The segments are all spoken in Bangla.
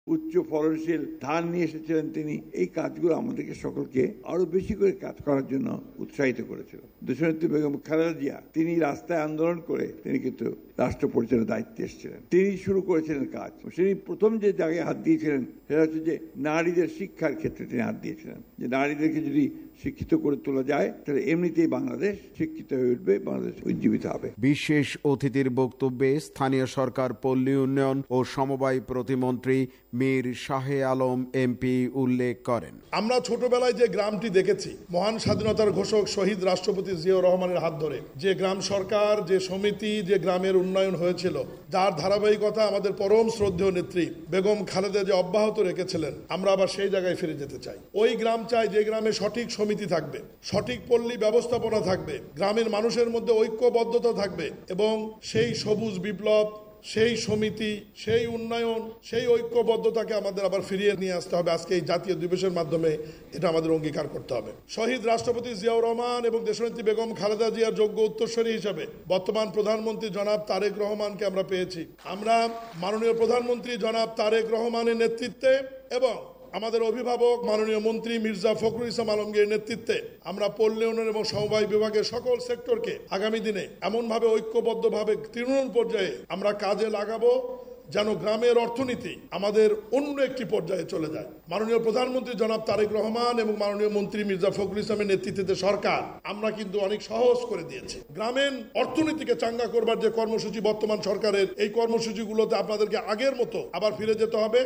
উচ্চ ফলনশীল ধান নিয়ে এসেছিলেন তিনি। এই কাজগুলো আমাদেরকে সকলকে আরো বেশি করে কাজ করার জন্য উৎসাহিত করেছিল। দেশনেত্রী বেগম খালেদা জিয়া তিনি রাস্তায় আন্দোলন করে তিনি কিন্তু রাষ্ট্র পরিচালনার দায়িত্বে এসেছিলেন। তিনি শুরু করেছিলেন কাজ। তিনি প্রথম যে জায়গায় হাত দিয়েছিলেন সেটা হচ্ছে যে নারীদের শিক্ষার ক্ষেত্রে তিনি হাত দিয়েছিলেন, যে নারীদেরকে যদি শিক্ষিত করে তোলা যায় তাহলে এমনিতেই বাংলাদেশ শিক্ষিত হয়ে উঠবে, বাংলাদেশ উজ্জীবিত হবে। বিশেষ অতিথির বক্তব্যে স্থানীয় সরকার, পল্লী উন্নয়ন ও সমবায় প্রতিমন্ত্রী মীর শাহে আলম এমপি উল্লেখ করেন, আমরা ছোটবেলায় যে গ্রামটি দেখেছি মহান স্বাধীনতার ঘোষক শহীদ রাষ্ট্রপতি জিয়াউর রহমানের হাত ধরে যে গ্রাম সরকার, যে সমিতি, যে গ্রামের উন্নয়ন হয়েছিল, যার ধারাবাহিকতা আমাদের পরম শ্রদ্ধেয় নেত্রী বেগম খালেদা যে অব্যাহত রেখেছিলেন, আমরা আবার সেই জায়গায় ফিরে যেতে চাই। ওই গ্রাম চাই যে গ্রামে সঠিক সমিতি থাকবে, সঠিক পল্লী ব্যবস্থাপনা থাকবে, গ্রামের মানুষের মধ্যে ঐক্যবদ্ধতা থাকবে এবং সেই সবুজ বিপ্লব, সেই সমিতি, সেই উন্নয়ন, সেই ঐক্যবদ্ধতাকে আমাদের আবার ফিরিয়ে নিয়ে আসতে হবে। আজকে এই জাতীয় দিবসের মাধ্যমে এটা আমাদের অঙ্গীকার করতে হবে। শহীদ রাষ্ট্রপতি জিয়াউর রহমান এবং দেশনেত্রী বেগম খালেদা জিয়ার যোগ্য উত্তরসূরি হিসেবে বর্তমান প্রধানমন্ত্রী জনাব তারেক রহমানকে আমরা পেয়েছি। আমরা মাননীয় প্রধানমন্ত্রী জনাব তারেক রহমানের নেতৃত্বে এবং আমাদের অভিভাবক মাননীয় মন্ত্রী মির্জা ফখরুল ইসলাম আলমগীরের নেতৃত্বে আমরা পল্লী উন্নয়ন এবং সমবায় বিভাগের সকল সেক্টরকে আগামী দিনে এমনভাবে ঐক্যবদ্ধভাবে তৃণমূল পর্যায়ে আমরা কাজে লাগাবো যেন গ্রামের অর্থনীতি আমাদের অন্য একটি পর্যায়ে চলে যায়। মাননীয় প্রধানমন্ত্রী জনাব তারেক রহমান এবং মাননীয় মন্ত্রী মির্জা ফখরুল ইসলামের নেতৃত্বে সরকার আমরা কিন্তু অনেক সহজ করে দিয়েছি। গ্রামের অর্থনীতিকে চাঙ্গা করবার যে কর্মসূচি বর্তমান সরকারের, এই কর্মসূচিগুলোতে আপনাদেরকে আগের মতো আবার ফিরে যেতে হবে।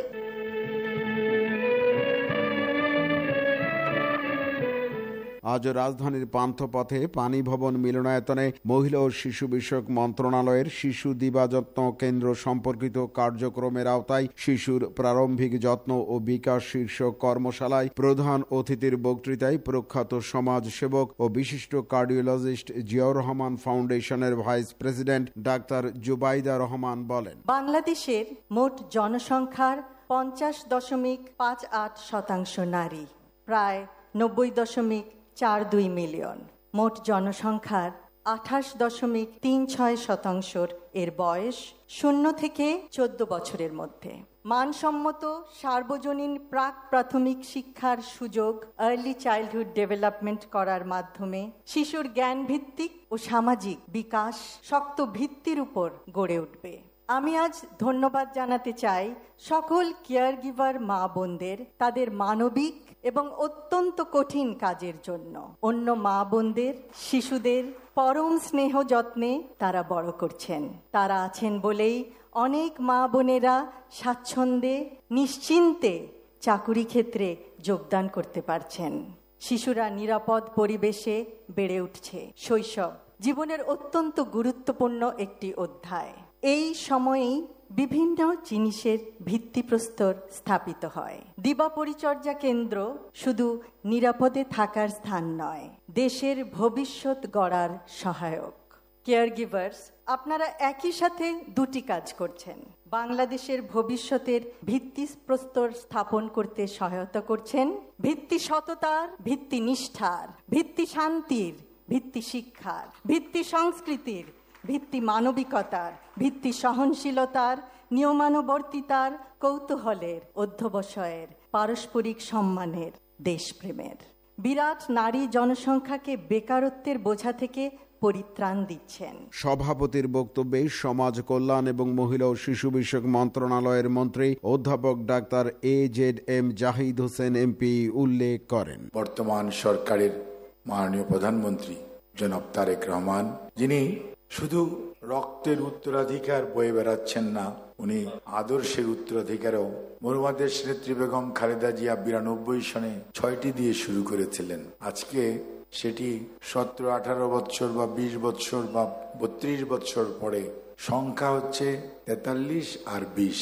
আজ রাজধানীর পান্থপথে পানি ভবন মিলনায়তনে মহিলা ও শিশু বিষয়ক মন্ত্রণালয়ের শিশু দিবাযত্ন কেন্দ্র সম্পর্কিত কার্যক্রমের আওতায় শিশুর প্রারম্ভিক যত্ন ও বিকাশ শীর্ষক কর্মশালায় প্রধান অতিথির বক্তৃতায় প্রখ্যাত সমাজসেবক ও বিশিষ্ট কার্ডিওলজিস্ট জিয়াউর রহমান ফাউন্ডেশনের vice president doctor Zubaida Rahman বলেন, বাংলাদেশের মোট জনসংখ্যার 50.58% নারী, প্রায় 90.42 মিলিয়ন। মোট জনসংখ্যার 28.36% এর বয়স 0 থেকে 14 বছরের মধ্যে। মানসম্মত সার্বজনীন প্রাক প্রাথমিক শিক্ষার সুযোগ আর্লি চাইল্ডহুড ডেভেলপমেন্ট করার মাধ্যমে শিশুর জ্ঞান ভিত্তিক ও সামাজিক বিকাশ শক্ত ভিত্তির উপর গড়ে উঠবে। আমি আজ ধন্যবাদ জানাতে চাই সকল কেয়ার গিভার মা বোনদের তাদের মানবিক এবং অত্যন্ত কঠিন কাজের জন্য। অন্য মা বোনদের, শিশুদের পরম স্নেহ যত্নে তারা বড় করছেন। তারা আছেন বলেই অনেক মা বোনেরা স্বাচ্ছন্দ্যে নিশ্চিন্তে চাকুরি ক্ষেত্রে যোগদান করতে পারছেন। শিশুরা নিরাপদ পরিবেশে বেড়ে উঠছে। শৈশব জীবনের অত্যন্ত গুরুত্বপূর্ণ একটি অধ্যায়। এই সময়েই বিভিন্ন জিনিসের ভিত্তিপ্রস্তর স্থাপিত হয়। দিবা পরিচর্যা কেন্দ্র শুধু নিরাপদে থাকার স্থান নয়, দেশের ভবিষ্যৎ গড়ার সহায়ক। কেয়ার গিভার্স, আপনারা একই সাথে দুটি কাজ করছেন। বাংলাদেশের ভবিষ্যতের ভিত্তিপ্রস্তর স্থাপন করতে সহায়তা করছেন। ভিত্তি সততার, ভিত্তি নিষ্ঠার, ভিত্তি শান্তির, ভিত্তি শিক্ষার, ভিত্তি সংস্কৃতির, ভিত্তি মানবিকতার, ভিত্তি সহনশীলতার, নিয়মানুবর্তিতার, কৌতূহলের, অধ্যবসায়ের, পারস্পরিক সম্মানের, দেশপ্রেমের। বিরাট নারী জনসংখ্যাকে বেকারত্বের বোঝা থেকে পরিত্রাণ দিচ্ছেন। সভাপতির বক্তব্যে সমাজ কল্যাণ এবং মহিলা ও শিশু বিষয়ক মন্ত্রণালয়ের মন্ত্রী অধ্যাপক doctor AZM Zahid Hossain MP উল্লেখ করেন, বর্তমান সরকারের মাননীয় প্রধানমন্ত্রী জনাব তারেক রহমান, যিনি শুধু রক্তের উত্তরাধিকার বয়ে বেড়াচ্ছেন না, উনি আদর্শের উত্তরাধিকারও। বাংলাদেশ নেত্রী বেগম খালেদা জিয়া 92 সনে 6টি দিয়ে শুরু করেছিলেন। আজকে সেটি 17-18 বছর বা 20 বছর বা 32 বছর পরে সংখ্যা হচ্ছে 43 আর 20,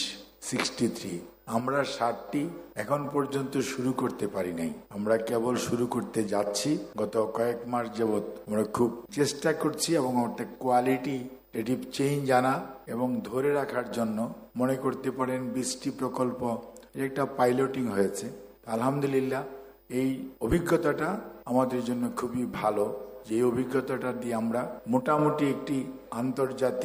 63। আমরা 60টি এখন পর্যন্ত শুরু করতে পারি নাই। আমরা কেবল শুরু করতে যাচ্ছি। গত কয়েক মাস যাবৎ আমরা খুব চেষ্টা করছি এবং একটা কোয়ালিটেটিভ চেঞ্জ আনা এবং ধরে রাখার জন্য মনে করতে পারেন 20টি প্রকল্প একটা পাইলটিং হয়েছে। আলহামদুলিল্লাহ এই অভিজ্ঞতাটা আমাদের জন্য খুবই ভালো, যে অভিজ্ঞতাটা দিয়ে আমরা মোটামুটি একটি আন্তর্জাতিক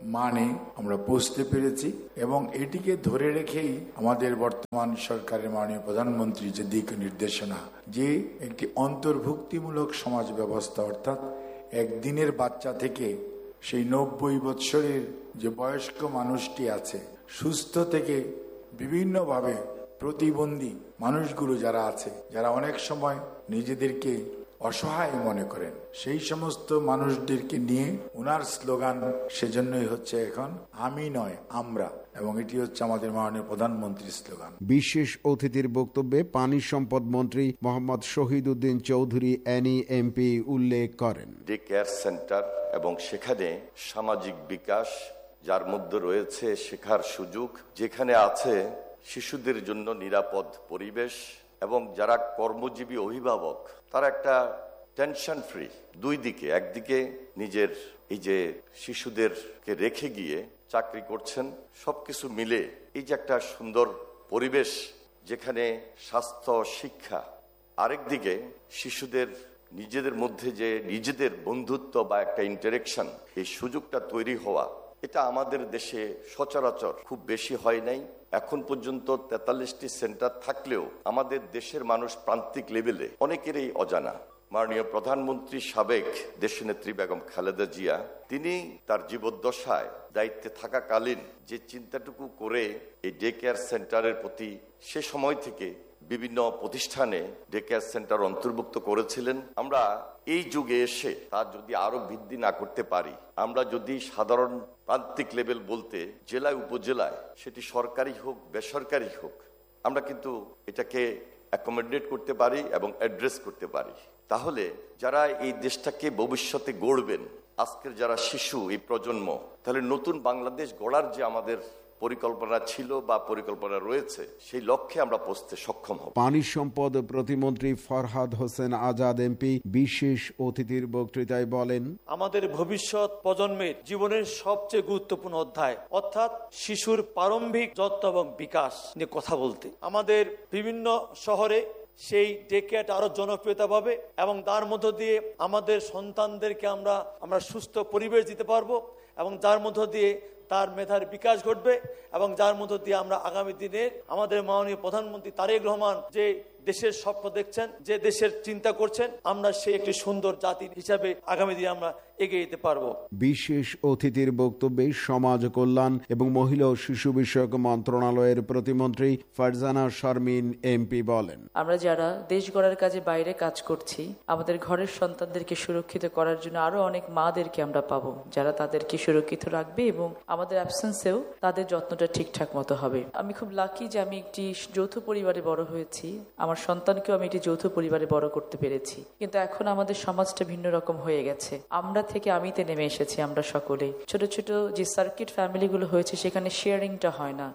মানে আমরা পৌঁছতে পেরেছি এবং এটিকে ধরে রেখেই আমাদের বর্তমান সরকারের মাননীয় প্রধানমন্ত্রী যে দিক নির্দেশনা, যে একটি অন্তর্ভুক্তিমূলক সমাজ ব্যবস্থা, অর্থাৎ একদিনের বাচ্চা থেকে সেই 90 বৎসরের যে বয়স্ক মানুষটি আছে, সুস্থ থেকে বিভিন্নভাবে প্রতিবন্ধী মানুষগুলো যারা আছে, যারা অনেক সময় নিজেদেরকে অসহায় মনে করেন, সেই সমস্ত মানুষদেরকে নিয়ে ওনার স্লোগান সেজন্যই হচ্ছে এখন আমি নয় আমরা, এবং এটি হচ্ছে আমাদের মাননীয় প্রধানমন্ত্রীর স্লোগান। বিশেষ অতিথির বক্তব্যে পানি সম্পদ মন্ত্রী মোহাম্মদ শহীদ উদ্দিন চৌধুরী এনি এমপি উল্লেখ করেন, ডে কেয়ার সেন্টার এবং সেখানে সামাজিক বিকাশ, যার মধ্যে রয়েছে শেখার সুযোগ, যেখানে আছে শিশুদের জন্য নিরাপদ পরিবেশ, এবং যারা কর্মজীবী অভিভাবক তারা একটা টেনশন ফ্রি, দুই দিকে, একদিকে নিজের এই যে শিশুদেরকে রেখে গিয়ে চাকরি করছেন, সবকিছু মিলে এই যে একটা সুন্দর পরিবেশ যেখানে স্বাস্থ্য, শিক্ষা, আরেকদিকে শিশুদের নিজেদের মধ্যে যে নিজেদের বন্ধুত্ব বা একটা ইন্টারেকশন, এই সুযোগটা তৈরি হওয়া, এটা আমাদের দেশে সচরাচর খুব বেশি হয় নাই। এখন পর্যন্ত 43টি সেন্টার থাকলেও আমাদের দেশের মানুষ প্রান্তিক লেভেলে অনেকেরই অজানা। মাননীয় প্রধানমন্ত্রী সাবেক দেশনেত্রী বেগম খালেদা জিয়া, তিনি তার জীবদ্দশায় দায়িত্বে থাকাকালীন যে চিন্তাটুকু করে এই ডে কেয়ার সেন্টারের প্রতি সে সময় থেকে বিভিন্ন প্রতিষ্ঠানে ডে কেয়ার সেন্টার অন্তর্ভুক্ত করেছিলেন। আমরা এই যুগে এসে তা যদি আরো বৃদ্ধি না করতে পারি, আমরা যদি সাধারণ প্রান্তিক লেভেল বলতে জেলায় উপজেলায়, সেটি সরকারি হোক বেসরকারি হোক, আমরা কিন্তু এটাকে অ্যাকোমোডেট করতে পারি এবং অ্যাড্রেস করতে পারি, তাহলে যারা এই দেশটাকে ভবিষ্যতে গড়বেন, আজকের যারা শিশু, এই প্রজন্ম, তাহলে নতুন বাংলাদেশ গড়ার যে আমাদের পরিকল্পনা ছিল বা পরিকল্পনা রয়েছে, সেই লক্ষ্যে আমরা পৌঁছতে সক্ষম হব। পানি সম্পদ প্রতিমন্ত্রী ফরহাদ হোসেন আজাদ এমপি বিশেষ অতিথির বক্তৃতায় বলেন, আমাদের ভবিষ্যৎ প্রজন্মের জীবনের সবচেয়ে গুরুত্বপূর্ণ অধ্যায়, অর্থাৎ শিশুর প্রারম্ভিক যত্ন এবং বিকাশ নিয়ে কথা বলতে আমাদের বিভিন্ন শহরে সেই ডে কেয়ারটা আরো জনপ্রিয়তা পাবে এবং তার মধ্য দিয়ে আমাদের সন্তানদেরকে আমরা সুস্থ পরিবেশ দিতে পারবো, এবং যার মধ্য দিয়ে তার মেধার বিকাশ ঘটবে, এবং যার মধ্য দিয়ে আমরা আগামী দিনে আমাদের মাননীয় প্রধানমন্ত্রী তারেক রহমান যে দেশের স্বপ্ন দেখছেন, যে দেশের চিন্তা করছেন, আমরা সেই একটি সুন্দর জাতি হিসাবে আগামী দিনে আমরা এগিয়ে যেতে পারবো। বিশেষ অতিথির বক্তব্যে সমাজ কল্যাণ এবং মহিলা ও শিশু বিষয়ক মন্ত্রণালয়ের প্রতিমন্ত্রী ফারজানা শারমিন এমপি বলেন, আমরা যারা দেশ গড়ার কাজে বাইরে কাজ করছি, আমাদের ঘরের সন্তানদেরকে সুরক্ষিত করার জন্য আরো অনেক মাদেরকে আমরা পাবো, যারা তাদেরকে সুরক্ষিত রাখবে এবং আমাদের অ্যাবসেন্সেও তাদের যত্নটা ঠিকঠাক মতো হবে। আমি খুব লাকি যে আমি একটি যৌথ পরিবারে বড় হয়েছি, আমার সন্তানকেও আমি একটি যৌথ পরিবারে বড় করতে পেরেছি, কিন্তু এখন আমাদের সমাজটা ভিন্ন রকম হয়ে গেছে। আমরা থেকে আমিতে নেমে এসেছি। আমরা সকলে ছোট ছোট যে সার্কিট ফ্যামিলিগুলো হয়েছে, সেখানে শেয়ারিংটা হয় না,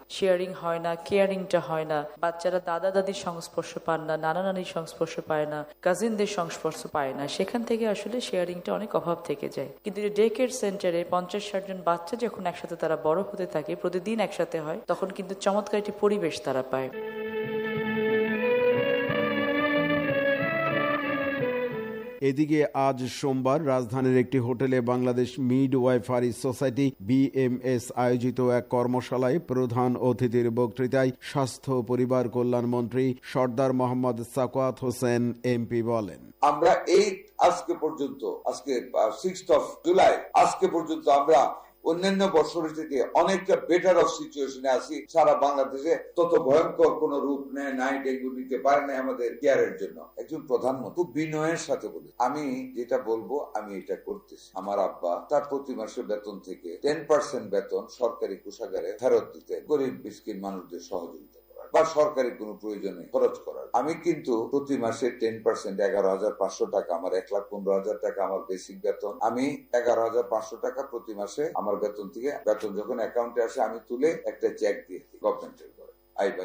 কেয়ারিংটা হয় না, বাচ্চারা দাদা দাদির সংস্পর্শ পান না, নানা নানির সংস্পর্শ পায় না, কাজিনদের সংস্পর্শ পায় না, সেখান থেকে আসলে শেয়ারিংটা অনেক অভাব থেকে যায়। কিন্তু ডে কেয়ার সেন্টারে 50-60 জন বাচ্চা যখন একসাথে তারা বড় হতে থাকে, প্রতিদিন একসাথে হয়, তখন কিন্তু চমৎকার একটি পরিবেশ তারা পায়। এদিকে আজ সোমবার রাজধানীর একটি হোটেলে বাংলাদেশ মিডওয়াইফারি সোসাইটি BMS আয়োজিত এক কর্মশালায় প্রধান অতিথির বক্তৃতায় স্বাস্থ্য ও পরিবার কল্যাণ মন্ত্রী সর্দার মোহাম্মদ সাকওয়াত হোসেন এমপি বলেন, আমরা আজকে পর্যন্ত 6th of July আজকে পর্যন্ত আমরা অন্যান্য বছরের থেকে অনেকটা বেটার অফ সিচুয়েশনে আছি। সারা বাংলাদেশে তত ভয়ঙ্কর কোন রূপ নেয় নাই, ডেঙ্গু নিতে পারে না আমাদের কেয়ারের জন্য। একজন প্রধানমন্ত্রী খুব বিনয়ের সাথে বলি, আমি যেটা বলবো আমি এটা করতেছি। আমার আব্বা তার প্রতি মাসের বেতন থেকে 10% বেতন সরকারি কোষাগারে ফেরত দিতে, গরিব মিসকিন মানুষদের সহযোগিতা বা সরকারি কোনো প্রয়োজনে খরচ করার। আমি কিন্তু প্রতি মাসে 10% 11,500 টাকা, আমার 1,15,000 টাকা আমার বেসিক বেতন, আমি 11,500 টাকা প্রতি মাসে আমার বেতন থেকে, বেতন যখন অ্যাকাউন্টে আসে আমি তুলে একটা চেক দিয়ে দিই গভর্নমেন্টের করে, আইবাস অ্যাকাউন্ট।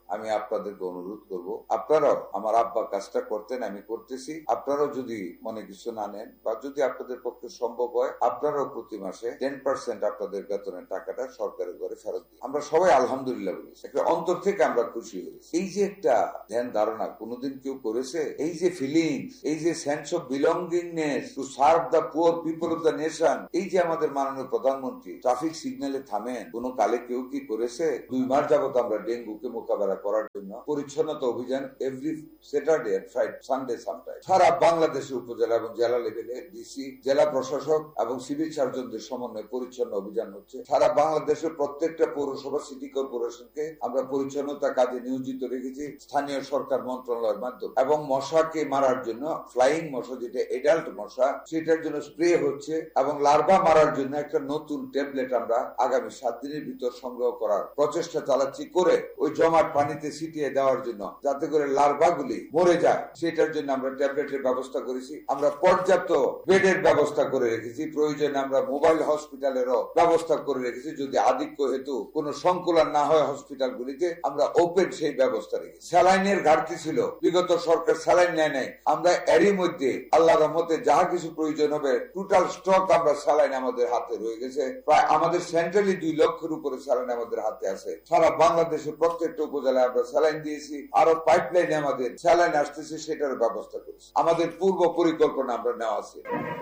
আমি আপনাদেরকে অনুরোধ করব, আপনারাও আমার আব্বা কাজটা করতেন, আমি করতেছি, আপনারাও যদি মনে কিছু না নেন বা যদি আপনাদের পক্ষে সম্ভব হয়, আপনারাও প্রতি মাসে 10% আপনাদের বেতনের টাকাটা সরকারের ঘরে ফেরত দিন। আমরা সবাই আলহামদুলিল্লাহ বলেছি, একটা অন্তর থেকে আমরা খুশি হয়েছি। এই যে একটা ধ্যান ধারণা কোনোদিন কেউ করেছে, এই যে ফিলিংস, এই যে sense of belongingness to serve the poor people of the nation, এই যে আমাদের মাননীয় প্রধানমন্ত্রী ট্রাফিক সিগন্যালে থামেন, কোন কালে কেউ কি করেছে? 2 মাস যাবত আমরা ডেঙ্গুকে মোকাবেলা করার জন্য পরিচ্ছন্নতা অভিযান every Saturday and Friday, Sunday sometime সারা বাংলাদেশে উপজেলা এবং জেলা লেভেলে ডিসি, জেলা প্রশাসক এবং সিভিল সার্জনদের সমন্বয়ে পরিচ্ছন্ন অভিযান হচ্ছে। সারা বাংলাদেশের প্রত্যেকটা পৌরসভা, সিটি কর্পোরেশনকে আমরা পরিচ্ছন্নতা কাজে নিয়োজিত রেখেছি স্থানীয় সরকার মন্ত্রণালয়ের মাধ্যমে। এবং মশাকে মারার জন্য ফ্লাইং মশা, যেটা এডাল্ট মশা, সেটার জন্য স্প্রে হচ্ছে এবং লার্ভা মারার জন্য একটা নতুন ট্যাবলেট আমরা আগামী 7 দিনের ভিতর সংগ্রহ করার প্রচেষ্টা চালাচ্ছি, করে ওই জমাট পানিতে ছিটিয়ে দেওয়ার জন্য যাতে করে লার্ভাগুলি মরে যায়, সেটার জন্য আমরা ট্যাবলেটের ব্যবস্থা করেছি। আমরা পর্যাপ্ত বেডের ব্যবস্থা করে রেখেছি, প্রয়োজনে আমরা মোবাইল হসপিটালেরও ব্যবস্থা করে রেখেছি। যদি আধিক্য হেতু কোনো সংকুলন না হয় হসপিটালগুলিতে, আমরা ওপেন সেই ব্যবস্থা রেখেছি। স্যালাইনের ঘাটতি ছিল, বিগত সরকার স্যালাইন নেয় নাই, আমরা এরই মধ্যে আল্লাহর রহমতে যাহা কিছু প্রয়োজন হবে টোটাল স্টক আমরা স্যালাইন আমাদের হাতে রয়ে গেছে। প্রায় আমাদের সেন্ট্রালি 2 লক্ষের উপরে স্যালাইন আমাদের হাতে আছে। সারা বাংলাদেশের প্রত্যেকটা উপজেলায় আমরা স্যালাইন দিয়েছি, আরো পাইপলাইনে আমাদের স্যালাইন আসতেছে, সেটার ব্যবস্থা করেছি। আমাদের পূর্ব পরিকল্পনা আমরা নেওয়া আছে।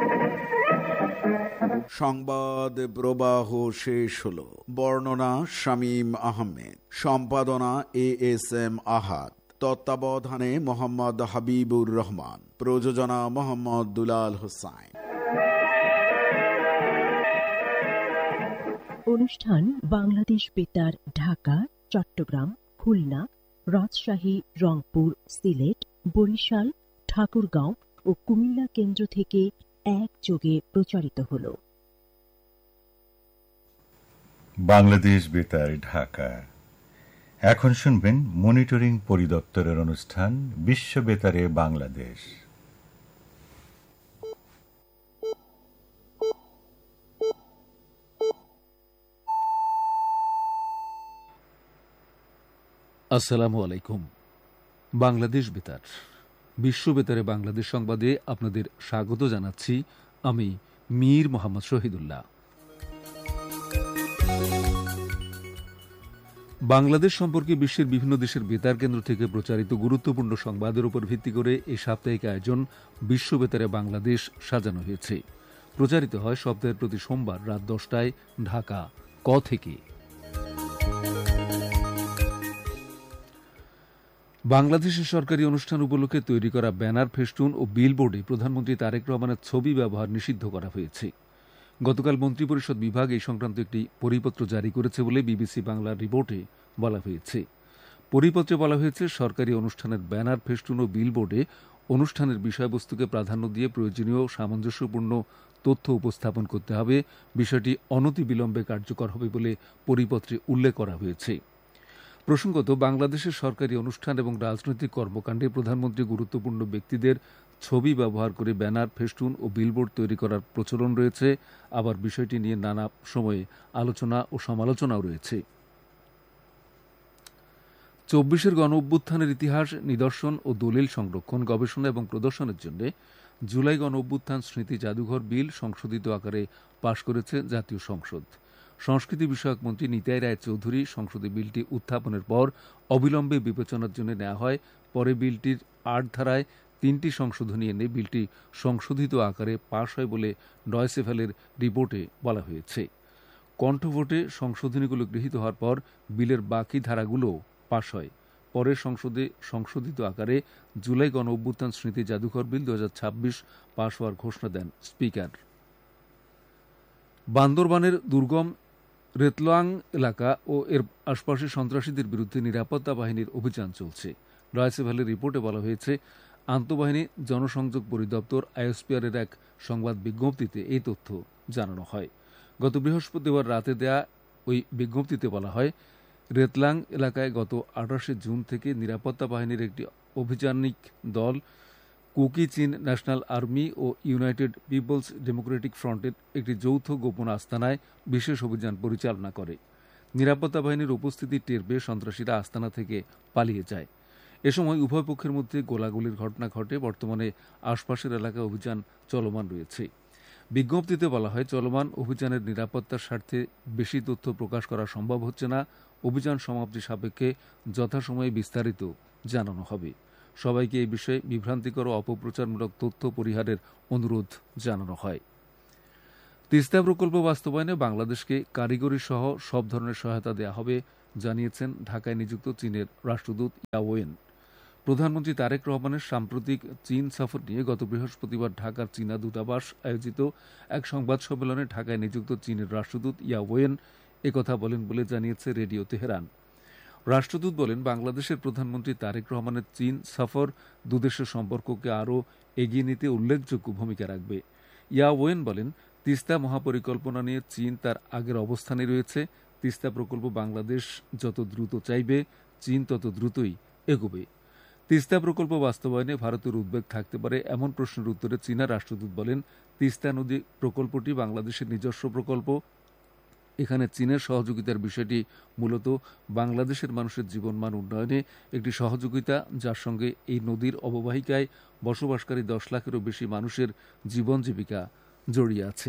সংবাদ প্রবাহ শেষ হলো। বর্ণনা শামীম আহমেদ, সম্পাদনা ASM আহাদ, তত্ত্বাবধানে মোহাম্মদ হাবিবুর রহমান, প্রযোজনা মোহাম্মদ দুলাল হোসাইন। অনুষ্ঠান বাংলাদেশ বেতার ঢাকা, চট্টগ্রাম, খুলনা, রাজশাহী, রংপুর, সিলেট, বরিশাল, ঠাকুরগাঁও ও কুমিল্লা কেন্দ্র থেকে একযোগে প্রচারিত হলো। বাংলাদেশ বেতার ঢাকা। এখন শুনবেন মনিটরিং পরিদপ্তরের অনুষ্ঠান বিশ্ব বেতারে বাংলাদেশ। আসসালামু আলাইকুম। বাংলাদেশ বেতার, বিশ্ব বেতারে বাংলাদেশ সংবাদে আপনাদের স্বাগত জানাচ্ছি। আমি মীর মোহাম্মদ শহীদুল্লাহ। বাংলাদেশ সম্পর্কে বিশ্বের বিভিন্ন দেশের বেতার কেন্দ্র থেকে প্রচারিত গুরুত্বপূর্ণ সংবাদের উপর ভিত্তি করে এই সাপ্তাহিক আয়োজন বিশ্ব বেতারে বাংলাদেশ সাজানো হয়েছে। প্রচারিত হয় সপ্তাহের প্রতি সোমবার রাত 10টায় ঢাকা ক থেকে। বাংলাদেশের সরকারি অনুষ্ঠান উপলক্ষে তৈরি করা ব্যানার, ফেস্টুন ও বিলবোর্ডে প্রধানমন্ত্রী তারেক রহমানের ছবি ব্যবহার নিষিদ্ধ করা হয়েছে। গতকাল মন্ত্রিপরিষদ বিভাগ এই সংক্রান্ত একটি পরিপত্র জারি করেছে বলে বিবিসি বাংলার রিপোর্টে বলা হয়েছে। পরিপত্রে বলা হয়েছে, সরকারি অনুষ্ঠানের ব্যানার, ফেস্টুন ও বিলবোর্ডে অনুষ্ঠানের বিষয়বস্তুকে প্রাধান্য দিয়ে প্রয়োজনীয় সামঞ্জস্যপূর্ণ তথ্য উপস্থাপন করতে হবে। বিষয়টি অনতিবিলম্বে কার্যকর হবে বলে পরিপত্রে উল্লেখ করা হয়েছে। প্রসঙ্গত, বাংলাদেশের সরকারি অনুষ্ঠান এবং রাজনৈতিক কর্মকাণ্ডে প্রধানমন্ত্রী গুরুত্বপূর্ণ ব্যক্তিদের ছবি ব্যবহার করে ব্যানার, ফেস্টুন ও বিলবোর্ড তৈরি করার প্রচলন রয়েছে। আবার বিষয়টি নিয়ে নানা সময়ে আলোচনা ও সমালোচনাও রয়েছে। 24-এর গণ অভ্যুত্থানের ইতিহাস, নিদর্শন ও দলিল সংরক্ষণ, গবেষণা এবং প্রদর্শনের জন্য জুলাই গণ অভ্যুত্থান স্মৃতি জাদুঘর বিল সংশোধিত আকারে পাশ করেছে জাতীয় সংসদ। সংস্কৃতি বিষয়ক মন্ত্রী নিতাই রায় চৌধুরী সংসদে বিলটি উত্থাপনের পর অবিলম্বে বিবেচনার জন্য নেওয়া হয়। পরে বিলটির 8 ধারায় 3টি সংশোধনী এনে বিলটি সংশোধিত আকারে পাশ হয় বলে ডয়সেভেলের রিপোর্টে বলা হয়েছে। কণ্ঠভোটে সংশোধনীগুলো গৃহীত হওয়ার পর বিলের বাকি ধারাগুলো পাশ হয়। পরে সংসদে সংশোধিত আকারে জুলাই গণ অভ্যুত্থান স্মৃতি জাদুঘর বিল 2026 পাশ হওয়ার ঘোষণা দেন স্পিকার। বান্দরবানের দুর্গম রেতলাং এলাকা ও এর আশপাশে সন্ত্রাসীদের বিরুদ্ধে নিরাপত্তা বাহিনীর অভিযান চলছে। ডয়সেভেলের রিপোর্টে বলা হয়েছে, আন্তঃবাহিনী জনসংযোগ পরিদপ্তর আইএসপিআর এর এক সংবাদ বিজ্ঞপ্তিতে এই তথ্য জানানো হয়। গত বৃহস্পতিবার রাতে দেয়া ওই বিজ্ঞপ্তিতে বলা হয়, রেতলাং এলাকায় গত 28 জুন থেকে নিরাপত্তা বাহিনীর একটি অভিযানিক দল কুকি চীন ন্যাশনাল আর্মি ও ইউনাইটেড পিপলস ডেমোক্রেটিক ফ্রন্টের একটি যৌথ গোপন আস্তানায় বিশেষ অভিযান পরিচালনা করে। নিরাপত্তা বাহিনীর উপস্থিতি টের পেয়ে সন্ত্রাসীরা আস্তানা থেকে পালিয়ে যায়। এ সময় উভয় পক্ষের মধ্যে গোলাগুলির ঘটনা ঘটে। বর্তমানে আশপাশের এলাকায় অভিযান চলমান রয়েছে। বিজ্ঞপ্তিতে বলা হয়, চলমান অভিযানের নিরাপত্তার স্বার্থে বেশি তথ্য প্রকাশ করা সম্ভব হচ্ছে না। অভিযান সমাপ্তি সাপেক্ষে যথাসময়ে বিস্তারিত জানানো হবে। সবাইকে এই বিষয়ে বিভ্রান্তিকর ও অপপ্রচারমূলক তথ্য পরিহারের অনুরোধ জানানো হয়। তিস্তা প্রকল্প বাস্তবায়নে বাংলাদেশকে কারিগরি সহ সব ধরনের সহায়তা দেওয়া হবে জানিয়েছেন ঢাকায় নিযুক্ত চীনের রাষ্ট্রদূত ইয়া ওয়েন। প্রধানমন্ত্রী তারেক রহমানের সাম্প্রতিক চীন সফর নিয়ে গত বৃহস্পতিবার ঢাকার চীনা দূতাবাস আয়োজিত এক সংবাদ সম্মেলনে ঢাকায় নিযুক্ত চীনের রাষ্ট্রদূত ইয়া ওয়েন একথা বলেন বলে জানিয়েছে রেডিও তেহরান। রাষ্ট্রদূত বলেন, বাংলাদেশের প্রধানমন্ত্রী তারেক রহমানের চীন সফর দুদেশের সম্পর্ককে আরও এগিয়ে নিতে উল্লেখযোগ্য ভূমিকা রাখবে। ইয়া ওয়েন বলেন, তিস্তা মহাপরিকল্পনা নিয়ে চীন তার আগের অবস্থানে রয়েছে। তিস্তা প্রকল্প বাংলাদেশ যত দ্রুত চাইবে, চীন তত দ্রুতই এগোবে। তিস্তা প্রকল্প বাস্তবায়নে ভারতের উদ্বেগ থাকতে পারে এমন প্রশ্নের উত্তরে চীনা রাষ্ট্রদূত বলেন, তিস্তা নদী প্রকল্পটি বাংলাদেশের নিজস্ব প্রকল্প। এখানে চীনের সহযোগিতার বিষয়টি মূলত বাংলাদেশের মানুষের জীবনমান উন্নয়নে একটি সহযোগিতা, যার সঙ্গে এই নদীর অববাহিকায় বসবাসকারী 10 লাখেরও বেশি মানুষের জীবন জীবিকা জড়িয়ে আছে।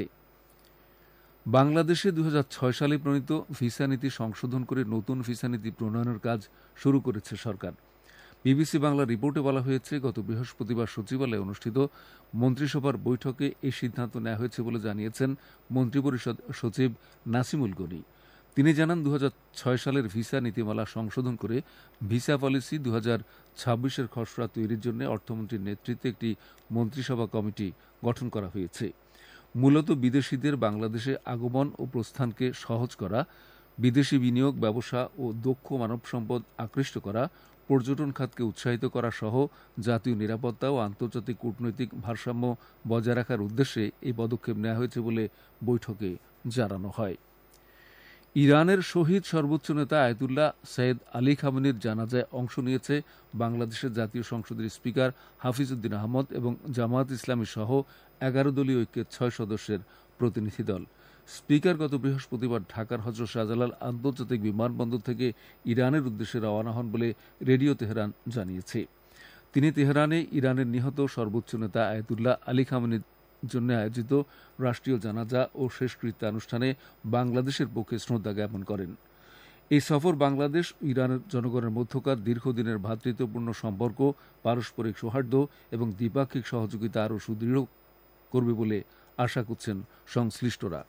বাংলাদেশে 2006 সালে প্রণীত ভিসা নীতি সংশোধন করে নতুন ভিসা নীতি প্রণয়নের কাজ শুরু করেছে সরকার। বিবিসি বাংলা রিপোর্টে বলা হয়েছে, গত বৃহস্পতিবার সচিবালয়ে অনুষ্ঠিত মন্ত্রিসভার বৈঠকে এই সিদ্ধান্ত নেওয়া হয়েছে বলে জানিয়েছেন মন্ত্রিপরিষদ সচিব নাসিমুল গনি। তিনি জানান, 2006 সালের ভিসা নীতিমালা সংশোধন করে ভিসা পলিসি 2026-এর খসড়া তৈরির জন্য অর্থমন্ত্রীর নেতৃত্বে একটি মন্ত্রিসভা কমিটি গঠন করা হয়েছে। মূলত বিদেশিদের বাংলাদেশে আগমন ও প্রস্থানকে সহজ করা, বিদেশি বিনিয়োগ, ব্যবসা ও দক্ষ মানব সম্পদ আকৃষ্ট করা, পর্যটন খাতকে উৎসাহিত করা সহ জাতীয় নিরাপত্তা ও আন্তর্জাতিক কূটনৈতিক ভারসাম্য বজায় রাখার উদ্দেশ্যে এই পদক্ষেপ নেওয়া হয়েছে বলে বৈঠকে জানানো হয়। ইরানের শহীদ সর্বোচ্চ নেতা আয়াতুল্লাহ সৈয়দ আলী খামেনির জানাজায় অংশ নিয়েছে বাংলাদেশের জাতীয় সংসদের স্পিকার হাফিজউদ্দিন আহমদ এবং জামায়াত ইসলামী সহ 11 দলীয় ঐক্যের 6 সদস্যের প্রতিনিধি দল। স্পিকার গত বৃহস্পতিবার ঢাকার হযরত শাহজালাল আন্তর্জাতিক বিমানবন্দর থেকে ইরানের উদ্দেশ্যে রওনা হন বলে রেডিও তেহরান জানিয়েছে। তিনি তেহরানে ইরানের নিহত সর্বোচ্চ নেতা আয়াতুল্লাহ আলী খামেনির জন্য আয়োজিত রাষ্ট্রীয় জানাজা ও শেষকৃত্যানুষ্ঠানে বাংলাদেশের পক্ষে শ্রদ্ধা জ্ঞাপন করেন। এই সফর বাংলাদেশ ও ইরানের জনগণের মধ্যকার দীর্ঘদিনের ভ্রাতৃত্বপূর্ণ সম্পর্ক, পারস্পরিক সৌহার্দ্য এবং দ্বিপাক্ষিক সহযোগিতা আরও সুদৃঢ় করবে বলে আশা করছেন সংশ্লিষ্টরা।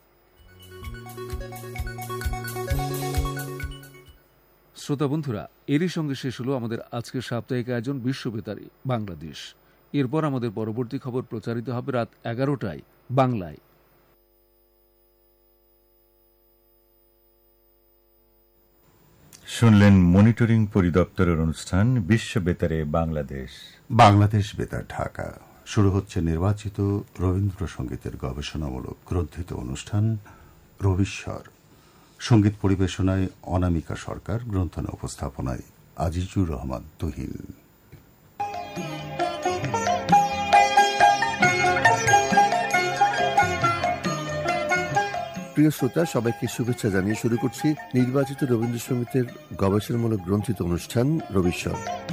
শ্রোতা বন্ধুরা, এরই সঙ্গে শেষ হল আমাদের আজকের সাপ্তাহিক আয়োজন বিশ্ববেতারে বাংলাদেশ। এরপর আমাদের পরবর্তী খবর প্রচারিত হবে রাত 11টায় বাংলায়। শুনলেন মনিটরিং পরিদপ্তরের অনুষ্ঠান বিশ্ববেতারে বাংলাদেশ। বাংলাদেশ বেতার ঢাকা। শুরু হচ্ছে নির্বাচিত রবীন্দ্রসঙ্গীতের গবেষণামূলক গ্রন্থিত অনুষ্ঠান রবিশ্বর। সঙ্গীত পরিবেশনায় অনামিকা সরকার, গ্রন্থনা উপস্থাপনায় আজিজুর রহমান তুহিন। প্রিয় শ্রোতা, সবাইকে শুভেচ্ছা জানিয়ে শুরু করছি নির্বাচিত রবীন্দ্রসঙ্গীতের গবেষণামূলক গ্রন্থিত অনুষ্ঠান রবিশ্বর।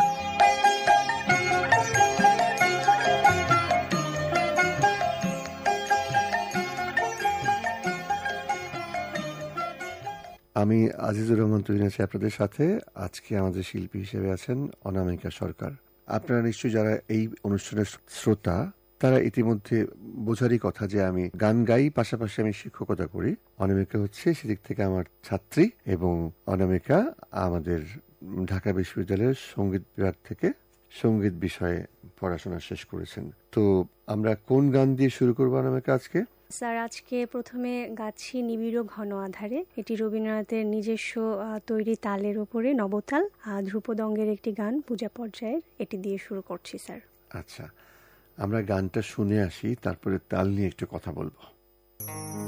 আমি আজিজুর রহমান তুহিন আছি আপনাদের সাথে। আজকে আমাদের শিল্পী হিসেবে আছেন অনামিকা সরকার। আপনারা নিশ্চয়ই যারা এই অনুষ্ঠানের শ্রোতা, তারা ইতিমধ্যে বোঝারই কথা যে আমি গান গাই, পাশাপাশি আমি শিক্ষকতা করি। অনামিকা হচ্ছে সেদিক থেকে আমার ছাত্রী এবং অনামিকা আমাদের ঢাকা বিশ্ববিদ্যালয়ের সঙ্গীত বিভাগ থেকে সঙ্গীত বিষয়ে পড়াশোনা শেষ করেছেন। তো আমরা কোন গান দিয়ে শুরু করবো অনামিকা আজকে? স্যার, আজকে প্রথমে গাচ্ছি নিবিড় ঘন আধারে। এটি রবীন্দ্রনাথের নিজস্ব তৈরি তালের ওপরে নবতাল ধ্রুপদঙ্গের একটি গান, পূজা পর্যায়ের। এটি দিয়ে শুরু করছি স্যার। আচ্ছা, আমরা গানটা শুনে আসি, তারপরে তাল নিয়ে একটু কথা বলবো।